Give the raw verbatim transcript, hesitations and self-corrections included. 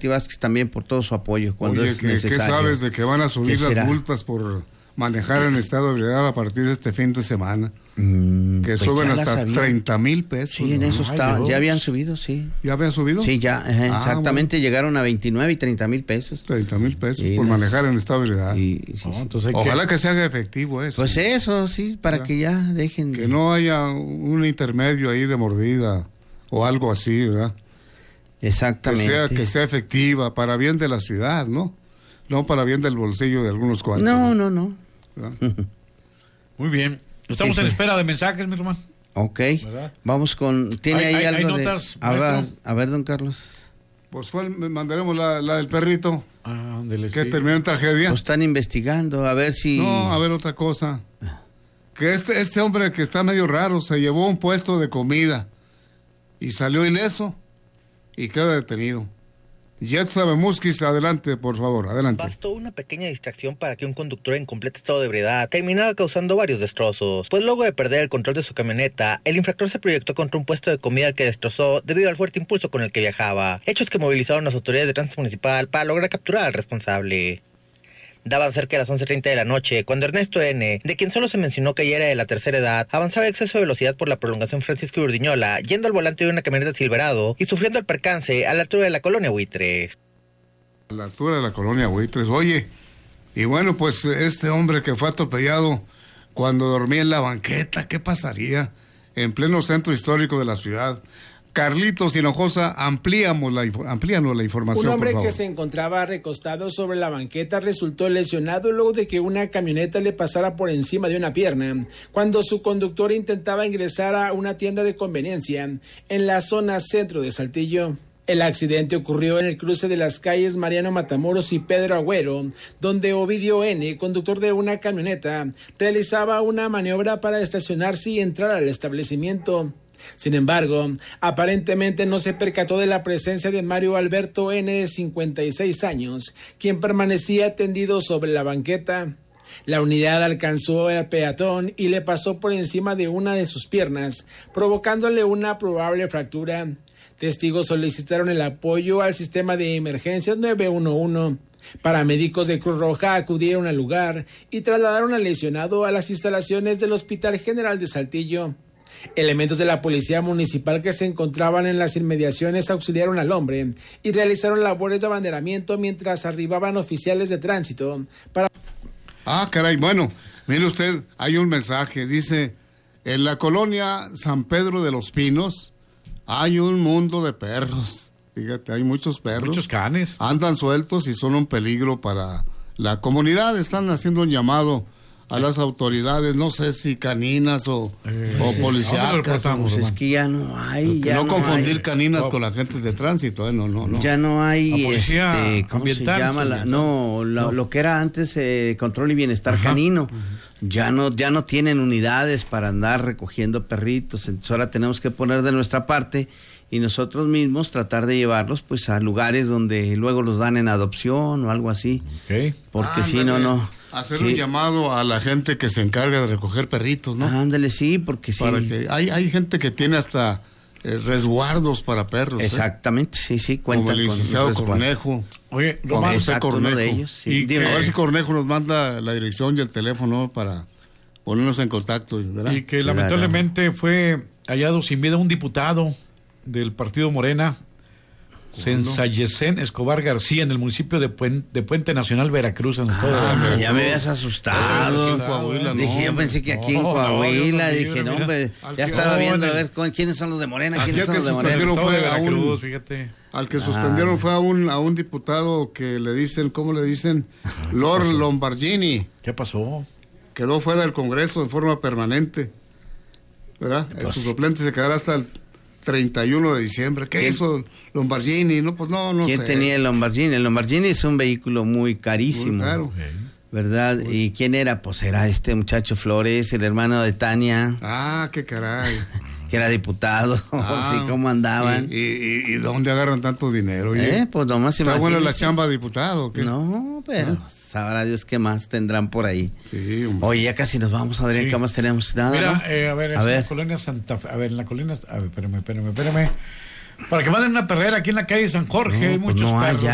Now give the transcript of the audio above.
Martí Vázquez también por todo su apoyo cuando Oye, es ¿qué, necesario. ¿qué sabes de que van a subir las será? multas por manejar en estado de ebriedad a partir de este fin de semana? Mm, que pues suben ya hasta sabía. treinta mil pesos. Sí, en ¿no? eso Ay, estaban, Dios. ya habían subido, sí. ¿Ya habían subido? Sí, ya, eh, Ah, exactamente, bueno. llegaron a veintinueve y treinta mil pesos. treinta mil pesos Sí, por las- manejar en estado de ebriedad. Y, sí, No, sí. entonces hay Ojalá que, que se haga efectivo eso. Pues eso, sí, para Ya. que ya dejen. Que de- no haya un intermedio ahí de mordida o algo así, ¿verdad? Que Exactamente. sea, que sea efectiva para bien de la ciudad, ¿no? No para bien del bolsillo de algunos cuantos. No, no, no. ¿verdad? muy bien. Estamos Sí, en sí. espera de mensajes, mi hermano. Ok, ¿Verdad? vamos con... ¿Tiene Hay- ahí hay- hay algo notas, de...? A ver, maestro. a ver, don Carlos. Pues fue, el- mandaremos la, la del perrito, Ah, ándele, que sí. terminó en tragedia. Lo están investigando, a ver si... No, a ver otra cosa. Que este, este hombre que está medio raro se llevó un puesto de comida y salió ileso y queda detenido. Jetsa Bemuskis, adelante, por favor, adelante. Bastó una pequeña distracción para que un conductor en completo estado de ebriedad terminara causando varios destrozos, pues luego de perder el control de su camioneta, el infractor se proyectó contra un puesto de comida al que destrozó debido al fuerte impulso con el que viajaba, hechos que movilizaron a las autoridades de tránsito municipal para lograr capturar al responsable. Daban cerca de las once treinta de la noche, cuando Ernesto N., de quien solo se mencionó que ya era de la tercera edad, avanzaba a exceso de velocidad por la prolongación Francisco Urdiñola, yendo al volante de una camioneta Silverado y sufriendo el percance a la altura de la colonia Buitres. A la altura de la colonia Buitres. Oye, y bueno, pues este hombre que fue atropellado cuando dormía en la banqueta, ¿qué pasaría en pleno centro histórico de la ciudad? Carlitos Hinojosa, ampliamos la, info- amplíanos la información, Un hombre por que favor. se encontraba recostado sobre la banqueta resultó lesionado luego de que una camioneta le pasara por encima de una pierna cuando su conductor intentaba ingresar a una tienda de conveniencia en la zona centro de Saltillo. El accidente ocurrió en el cruce de las calles Mariano Matamoros y Pedro Agüero, donde Ovidio N., conductor de una camioneta, realizaba una maniobra para estacionarse y entrar al establecimiento. Sin embargo, aparentemente no se percató de la presencia de Mario Alberto N., de cincuenta y seis años, quien permanecía tendido sobre la banqueta. La unidad alcanzó al peatón y le pasó por encima de una de sus piernas, provocándole una probable fractura. Testigos solicitaron el apoyo al sistema de emergencias nueve uno uno. Paramédicos de Cruz Roja acudieron al lugar y trasladaron al lesionado a las instalaciones del Hospital General de Saltillo. Elementos de la policía municipal que se encontraban en las inmediaciones auxiliaron al hombre y realizaron labores de abanderamiento mientras arribaban oficiales de tránsito para... Ah, caray, bueno, mire usted, hay un mensaje, dice, en la colonia San Pedro de los Pinos hay un mundo de perros. Fíjate, hay muchos perros. Muchos canes. Andan sueltos y son un peligro para la comunidad. Están haciendo un llamado a las autoridades, no sé si caninas o, Eh, o sí, policíacas. ¿dónde lo reportamos? Pues es que ya no hay, Que ya no no confundir hay. caninas Oh. con agentes de tránsito, ¿eh? No, no, no. Ya no La hay, policía este, ¿cómo se ambiental, llama? La- ambiental. no, lo, No. lo que era antes eh, control y bienestar Ajá. canino. Ya no, ya no tienen unidades para andar recogiendo perritos. Entonces ahora tenemos que poner de nuestra parte y nosotros mismos tratar de llevarlos pues a lugares donde luego los dan en adopción o algo así. Ok. Porque si no, Ándale, no. Hacer Sí. un llamado a la gente que se encarga de recoger perritos, ¿no? Ándale, sí, porque sí. Para que hay, hay gente que tiene hasta eh, resguardos para perros. ¿eh? Exactamente, sí, sí, cuenta Como el con licenciado resguardo. Cornejo. Oye, Juan Román, José Exacto, uno Cornejo. de ellos, sí. Y Dime. A ver si Cornejo nos manda la dirección y el teléfono para ponernos en contacto, ¿verdad? y que Claro. lamentablemente fue hallado sin vida un diputado del partido Morena, Sensayesen Escobar García, en el municipio de Puente, de Puente Nacional, Veracruz, en el estado de Ah, Veracruz. ya me habías asustado. Aquí en Coahuila, no, Dije, yo hombre. pensé que aquí No, en no, Coahuila, Dios dije, mío, no, mira. hombre, Al ya que- estaba no, viendo en a el- ver con quiénes son los de Morena, Aquí quiénes al son que los de En el Morena. suspendieron estado de fue a un- Veracruz, fíjate. Al que suspendieron fue a un, a un diputado que le dicen, ¿cómo le dicen? Lord Lombardini. ¿Qué pasó? Quedó fuera del Congreso en forma permanente, ¿verdad? Su suplente se quedará hasta el treinta y uno de diciembre. ¿Qué ¿Quién? hizo Lombardini? No, pues no, no ¿Quién sé. tenía el Lamborghini? El Lamborghini es un vehículo muy carísimo, Muy caro. ¿verdad? ¿Y quién era? Pues era este muchacho Flores, el hermano de Tania, Ah, qué caray. que era diputado. Ah, Así como andaban. ¿Y, y, y, y dónde agarran tanto dinero? Oye? ¿Eh? Pues nomás ¿Está buena la imagínese. chamba de diputado? ¿O qué? No, pero sabrá Dios qué más tendrán por ahí. Sí, hombre. Oye, ya casi nos vamos, Adrián, Sí. ¿qué más tenemos? Nada, Mira, ¿no? eh, a ver, es A en ver. la colonia Santa Fe. A ver, en la colonia. A ver, espérame, espérame, espérame. Para que manden una perrera aquí en la calle San Jorge, No, hay pues muchos no hay perros. ya.